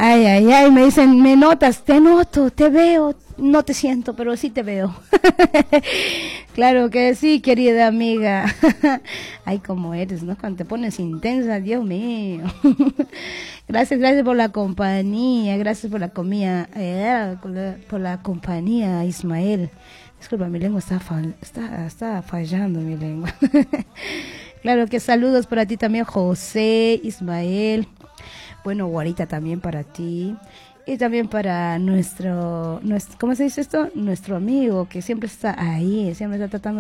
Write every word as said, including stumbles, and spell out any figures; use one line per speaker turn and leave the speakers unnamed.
Ay, ay, ay, me dicen, me notas, te noto, te veo, no te siento, pero sí te veo. Claro que sí, querida amiga. Ay, como eres, ¿no? Cuando te pones intensa, Dios mío. Gracias, gracias por la compañía, gracias por la comida, eh, por, la, por la compañía, Ismael. Disculpa, mi lengua está, fal, está, está fallando, mi lengua. Claro que saludos para ti también, José, Ismael. Bueno, Guarita, también para ti. Y también para nuestro, nuestro, ¿cómo se dice esto? Nuestro amigo que siempre está ahí, siempre está tratando